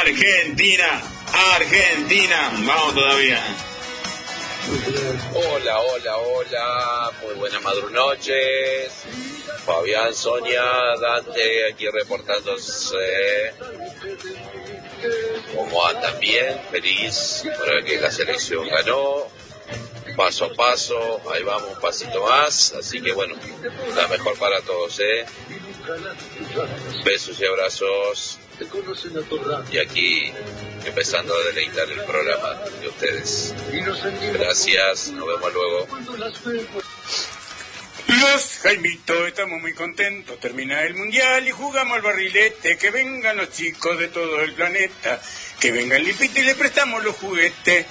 Argentina, Argentina, vamos todavía. Hola, hola, hola, muy buenas madrunoches. Fabián, Sonia, Dante, aquí reportándose. ¿Cómo andan? Bien, feliz por que la selección ganó. Paso a paso, ahí vamos, un pasito más. Así que bueno, la mejor para todos, Besos y abrazos. Y aquí empezando a deleitar el programa de ustedes. Gracias, nos vemos luego. Los Jaimitos estamos muy contentos, termina el mundial y jugamos al barrilete, que vengan los chicos de todo el planeta, que vengan Lipito y le prestamos los juguetes.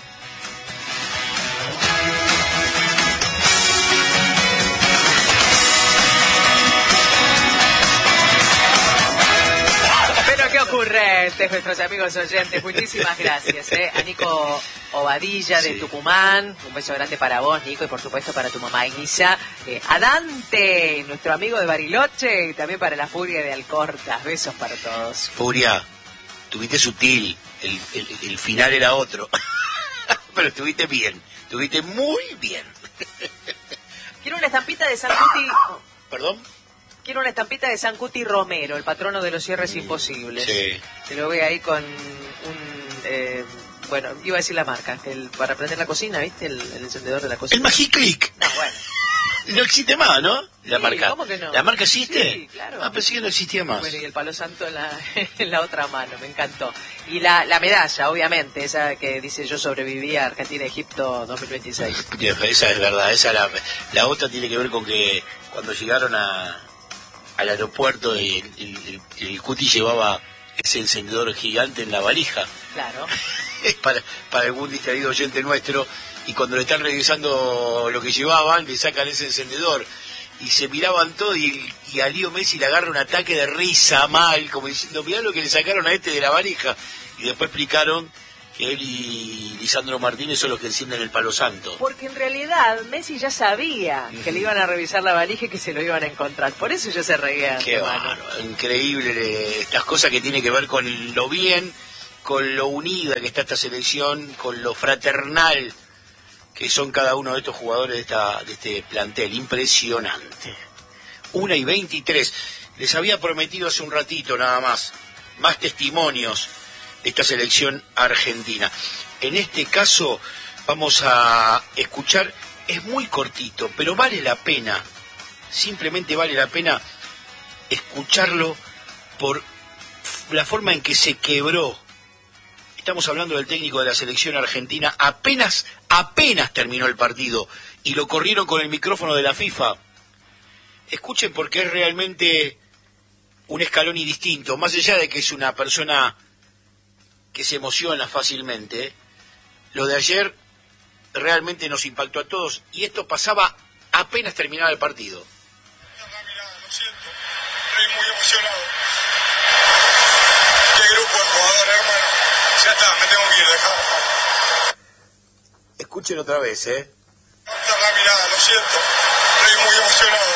Pero qué ocurrentes nuestros amigos oyentes, muchísimas gracias, a Nico Obadilla de Tucumán, un beso grande para vos, Nico, y por supuesto para tu mamá Guilla, a Dante, nuestro amigo de Bariloche, y también para la Furia de Alcorta, besos para todos. Furia, tuviste sutil, el final era otro, pero estuviste bien, estuviste muy bien. Quiero una estampita de San Cuti. ¿Perdón? Quiero una estampita de San Cuti Romero, el patrono de los cierres imposibles. Sí. Se lo ve ahí con un... bueno, iba a decir la marca, para prender la cocina, ¿viste? El encendedor de la cocina. El Magiclick. No, bueno. No existe más, ¿no? La Sí, marca. ¿cómo que no? ¿La marca existe? Sí, claro. Ah, pensé que no existía más. Bueno, y el palo santo en la otra mano, me encantó. Y la medalla, obviamente, esa que dice yo sobreviví a Argentina-Egipto 2026. Esa es verdad, la otra tiene que ver con que cuando llegaron al aeropuerto el Cuti llevaba ese encendedor gigante en la valija. Claro. para algún distraído oyente nuestro, y cuando le están revisando lo que llevaban, le sacan ese encendedor y se miraban todo, y a Leo Messi le agarra un ataque de risa mal, como diciendo, mirá lo que le sacaron a este de la valija, y después explicaron que él y Lisandro Martínez son los que encienden el palo santo. Porque en realidad Messi ya sabía que le iban a revisar la valija y que se lo iban a encontrar, por eso ya se reía. Qué bárbaro, increíble estas cosas que tienen que ver con lo bien, con lo unida que está esta selección, con lo fraternal que son cada uno de estos jugadores de este plantel. Impresionante. 1:23. Les había prometido hace un ratito nada más testimonios de esta selección argentina. En este caso vamos a escuchar, es muy cortito, pero vale la pena, simplemente vale la pena escucharlo por la forma en que se quebró. Estamos hablando del técnico de la selección argentina, apenas terminó el partido y lo corrieron con el micrófono de la FIFA. Escuchen, porque es realmente un Scaloni distinto, más allá de que es una persona que se emociona fácilmente. Lo de ayer realmente nos impactó a todos, y esto pasaba apenas terminaba el partido. Lo siento, estoy muy emocionado. Qué grupo de jugadores, hermano. Ya está, me tengo que ir, dejar. Escuchen otra vez, Corta la mirada, lo siento, estoy muy emocionado.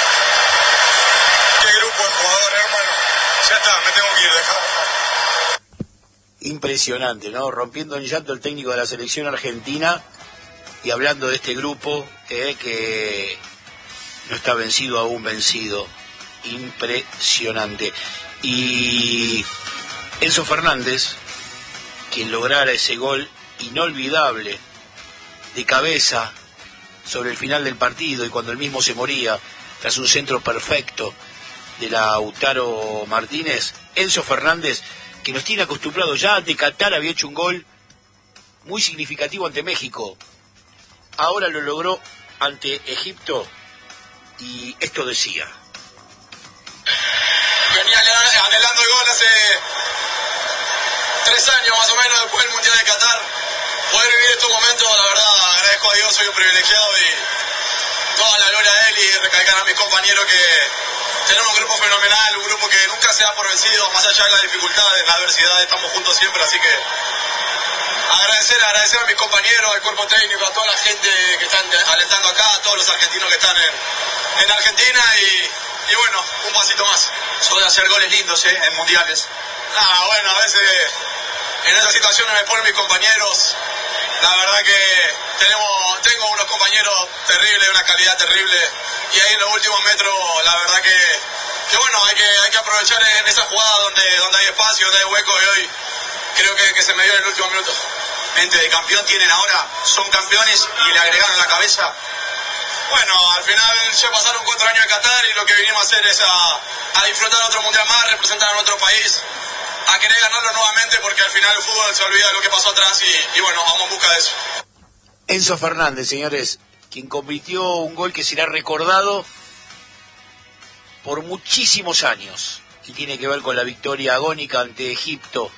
Qué grupo de jugadores, hermano. Ya está, me tengo que ir, dejar. Impresionante, ¿no? Rompiendo en llanto el técnico de la selección argentina y hablando de este grupo que no está vencido, aún vencido. Impresionante. Y Enzo Fernández, quien lograra ese gol inolvidable de cabeza sobre el final del partido, y cuando él mismo se moría tras un centro perfecto de Lautaro Martínez. Enzo Fernández, que nos tiene acostumbrados, ya ante Qatar había hecho un gol muy significativo ante México, ahora lo logró ante Egipto, y esto decía: venía anhelando el gol hace 3 años más o menos después del Mundial de Qatar. Poder vivir estos momentos, la verdad, agradezco a Dios, soy un privilegiado, y toda la gloria a él, y recalcar a mis compañeros que tenemos un grupo fenomenal, un grupo que nunca se da por vencido, más allá de las dificultades, de la adversidad, estamos juntos siempre, así que agradecer a mis compañeros, al cuerpo técnico, a toda la gente que están alentando acá, a todos los argentinos que están en Argentina, y bueno, un pasito más. Soy de hacer goles lindos, en mundiales. Bueno, a veces en esas situaciones me ponen mis compañeros. La verdad que tengo unos compañeros terribles, una calidad terrible, y ahí en los últimos metros, la verdad que bueno, hay que aprovechar en esa jugada donde hay espacio, donde hay hueco, y hoy creo que se me dio en el último minuto. Mente de campeón tienen ahora, son campeones y le agregaron la cabeza. Bueno, al final ya pasaron 4 años en Qatar y lo que vinimos a hacer es a disfrutar otro mundial más, representar a nuestro país, a querer ganarlo nuevamente, porque al final el fútbol se olvida de lo que pasó atrás y bueno, vamos en busca de eso. Enzo Fernández, señores, quien convirtió un gol que será recordado por muchísimos años y tiene que ver con la victoria agónica ante Egipto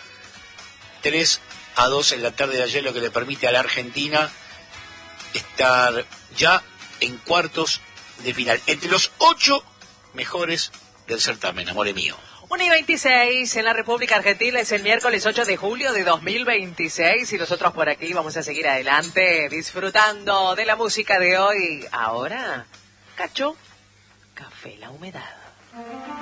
3-2 en la tarde de ayer, lo que le permite a la Argentina estar ya en cuartos de final, entre los 8 mejores del certamen, amore mío. 1:26 en la República Argentina, es el miércoles 8 de julio de 2026 y nosotros por aquí vamos a seguir adelante disfrutando de la música de hoy. Ahora, Cacho, Café La Humedad.